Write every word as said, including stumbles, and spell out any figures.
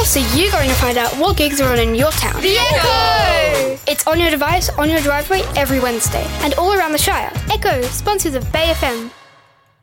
Also, you're going to find out what gigs are on in your town. The Echo! It's on your device, on your driveway, every Wednesday, and all around the Shire. Echo, sponsors of Bay F M.